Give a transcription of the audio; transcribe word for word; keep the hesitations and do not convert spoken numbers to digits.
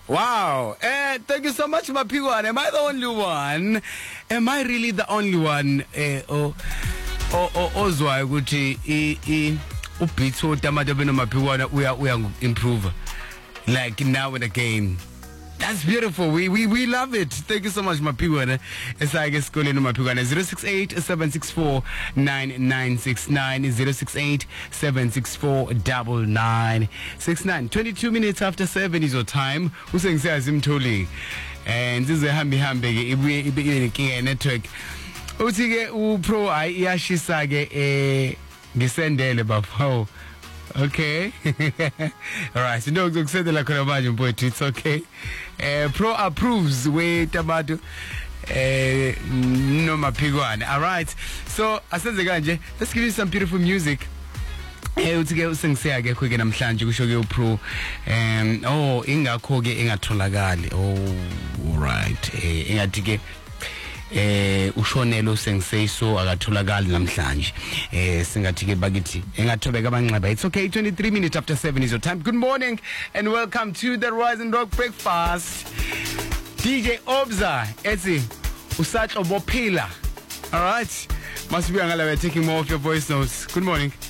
Wow. Uh, thank you so much, Mapigwana. Am I the only one? Am I really the only one? Uh, oh, oh, oh, ozwa ukuthi i i ubeats uTamata beno Mapigwana uya uya improve like now and again. That's beautiful. We we we love it. Thank you so much, Mapigwana. Esake sikoleni Mapigwana. zero six eight seven six four nine nine six nine zero six eight seven six four nine nine six nine. twenty-two minutes after seven is your time. Usengisazi mtholi. And this is a hambi hambi ke ibuye ibe inenkinga network. Uthi ke uPro iyashisa ke eh ngisendele bafo. Okay. All right. So no ukusendela khona manje mfowethu, it's okay. Uh, Pro approves with Tamato eh no Mapigwana. All right. So asenze kanje, let's give you some beautiful music. Eh uthi ke usengisaya ke kweke namhlanje kusho ke uPro um oh ingakho ke engatholakali. Oh all right. Eh engathi ke eh ushonelo sengiseyiso akatholakali namhlanje eh singathi ke bakithi engathobeka abanxeba. It's okay. Twenty-three minutes after seven is your time. Good morning and welcome to the Rise and Rock Breakfast. D J Obza ethi usatlo bophila. All right, must be ngala, we're taking more of your voice notes. Good morning.